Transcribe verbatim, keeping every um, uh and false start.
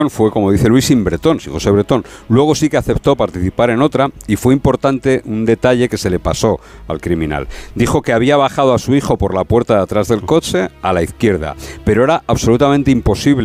fue, como dice Luis, sin Bretón, sin José Bretón. Luego sí que aceptó participar en otra y fue importante un detalle que se le pasó al criminal. Dijo que había bajado a su hijo por la puerta de atrás del coche a la izquierda, pero era absolutamente imposible